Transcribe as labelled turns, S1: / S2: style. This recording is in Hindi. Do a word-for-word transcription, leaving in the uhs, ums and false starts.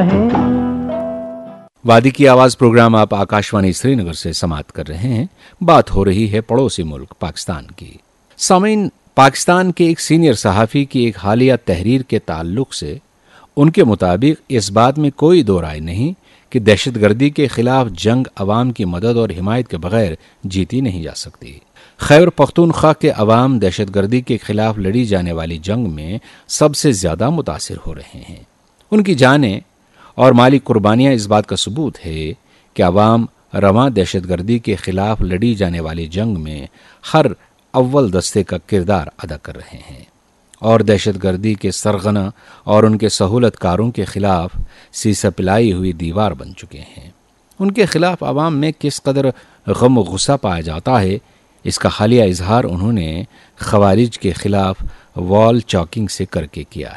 S1: वादी की आवाज प्रोग्राम आप आकाशवाणी श्रीनगर से समाप्त कर रहे हैं। बात हो रही है पड़ोसी मुल्क पाकिस्तान की। सामीन, पाकिस्तान के एक सीनियर सहाफ़ी की एक हालिया तहरीर के ताल्लुक से उनके मुताबिक इस बात में कोई दो राय नहीं कि दहशतगर्दी के खिलाफ जंग अवाम की मदद और हिमायत के बगैर जीती नहीं जा सकती। खैबर पख्तूनख्वा के अवाम दहशतगर्दी के खिलाफ लड़ी जाने वाली जंग में सबसे ज्यादा मुतासिर हो रहे हैं। उनकी जानें और माली कुर्बानियां इस बात का सबूत है कि अवाम रवां दहशतगर्दी के खिलाफ लड़ी जाने वाली जंग में हर अव्वल दस्ते का किरदार अदा कर रहे हैं और दहशतगर्दी के सरगना और उनके सहूलतकारों के खिलाफ सीसा पिलाई हुई दीवार बन चुके हैं। उनके खिलाफ अवाम में किस कदर गम गुस्सा पाया जाता है, इसका हालिया इजहार उन्होंने खवारिज के खिलाफ वॉल चॉकिंग से करके किया है।